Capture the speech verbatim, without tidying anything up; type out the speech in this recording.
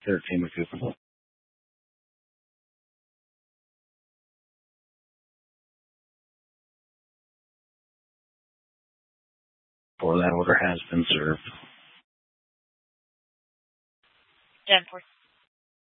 thirteen McCoop. For that order has been served. ten four